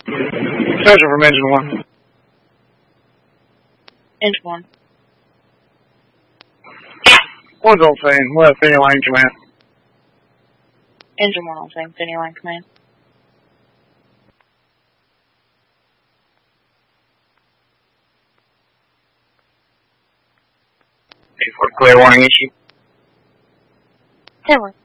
Special from Engine 1. Engine 1. One's on scene. We'll have Finney Line Command. Engine 1 on scene. Finney Line Command. Clear warning issue. 10-1.